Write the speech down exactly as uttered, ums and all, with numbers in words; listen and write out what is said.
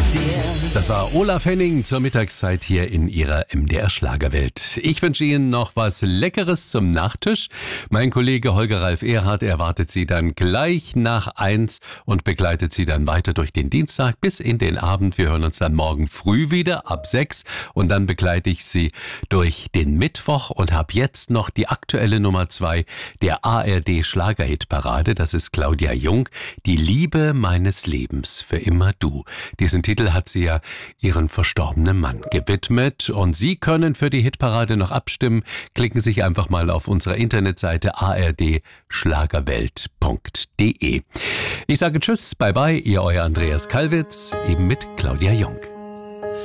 Das war Olaf Henning zur Mittagszeit hier in ihrer M D R-Schlagerwelt. Ich wünsche Ihnen noch was Leckeres zum Nachtisch. Mein Kollege Holger Ralf Erhardt erwartet Sie dann gleich nach eins und begleitet Sie dann weiter durch den Dienstag bis in den Abend. Wir hören uns dann morgen früh wieder ab sechs und dann begleite ich Sie durch den Mittwoch und habe jetzt noch die aktuelle Nummer zwei der A R D-Schlagerhitparade. Das ist Claudia Jung, Die Liebe meines Lebens, für immer du. Diesen Titel hat sie ja ihren verstorbenen Mann gewidmet und Sie können für die Hitparade noch abstimmen. Klicken Sie sich einfach mal auf unserer Internetseite a r d schlagerwelt punkt d e. Ich sage Tschüss, bye bye, Ihr euer Andreas Kallwitz, eben mit Claudia Jung.